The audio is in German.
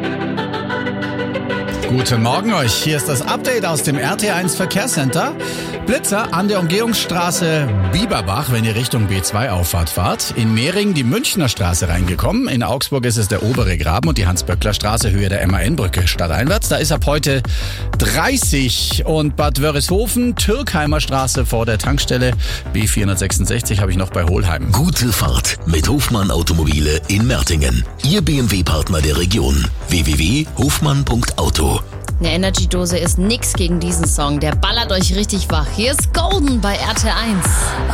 Guten Morgen euch, hier ist das Update aus dem RT1 Verkehrscenter. Blitzer an der Umgehungsstraße Bieberbach, wenn ihr Richtung B2-Auffahrt fahrt. In Mehring die Münchner Straße reingekommen. In Augsburg ist es der obere Graben und die Hans-Böckler-Straße, Höhe der MAN-Brücke stadteinwärts. Da ist ab heute 30. Und Bad Wörishofen, Türkheimer Straße vor der Tankstelle B466 habe ich noch bei Hohlheim. Gute Fahrt mit Hofmann Automobile in Mertingen. Ihr BMW-Partner der Region. www.hofmann.auto. Eine Energy-Dose ist nix gegen diesen Song. Der ballert euch richtig wach. Hier ist Golden bei RT1.